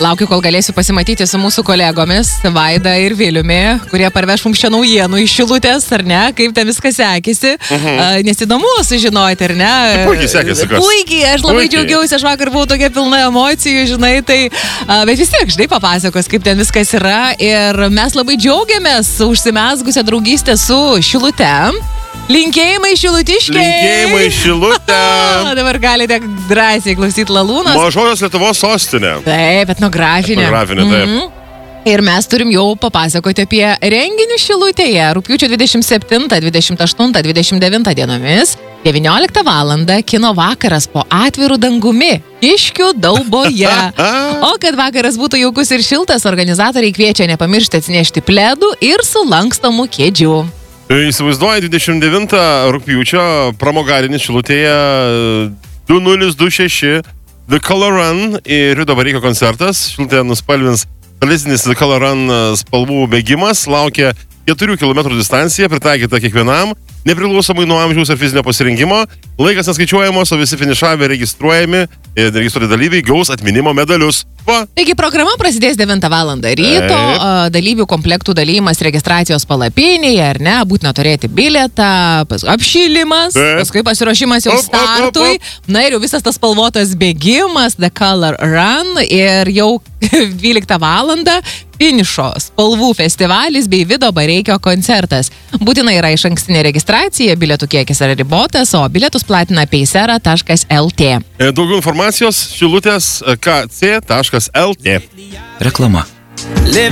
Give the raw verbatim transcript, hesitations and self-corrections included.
Laukiu, kol galėsiu pasimatyti su mūsų kolegomis, Vaida ir Viliumi, kurie parveš mums čia naujienų iš Šilutės, ar ne, kaip ten viskas sekėsi. Mhm. Uh, nes įdomu sužinoti, ar ne? Puikiai sekėsi, kas? Puikiai, aš labai Puikiai. džiaugiausi, aš vakar buvau tokia pilna emocijų, žinai, tai, uh, bet vis tiek, žinai, papasakos, kaip ten viskas yra. Ir mes labai džiaugiamės užsimesgusią draugystę su Šilute. Linkėjimai šilutiškiai. Linkėjimai Šilutė. Dabar galite drąsiai klausyti Lalūnos. Mažosios Lietuvos sostinė. Taip, etnografinė. Etnografinė, taip. Mm-hmm. Ir mes turim jau papasakoti apie renginius Šilutėje. Rugpjūčio dvidešimt septintą, dvidešimt aštuntą, dvidešimt devintą dienomis. devynioliktą valandą kino vakaras po atviru dangumi. Kiškių Dauboje. O kad vakaras būtų jaukus ir šiltas, organizatoriai kviečia nepamiršti atsinešti pledų ir sulankstomų kėdžių. Įsivaizduoju, dvidešimt devintą rugpjūčio pramogarinis Šilutėje du nulis du šeši The Color Run ir Riudo Bareikio koncertas. Šilutėje nuspalvins tradicinis The Color Run spalvų bėgimas. Laukia keturių kilometrų distancija, pritaikyta kiekvienam, nepriklausomai nuo amžiaus ar fizinio pasirinkimo. Laikas neskaičiuojamos, o visi finišavę registruojami ir registruoti dalyviai gaus atminimo medalius. Va. Taigi programa prasidės devintą valandą ryto, e. dalyvių komplektų dalymas registracijos palapinėje, ar ne, būtina turėti bilietą, apšilimas, e. paskui pasiruošimas jau op, startui, op, op, op. Na ir jau visas tas spalvotas bėgimas, The Color Run, ir jau dvyliktą valandą finišo spalvų festivalis bei Vido Bareikio koncertas. Būtina yra išankstinė registracija, bilietų kiekis yra ribotas, o bilietus platina peisera taškas el tė. Daugiau informacijos šilutės ka ce taškas el tė. Reklama.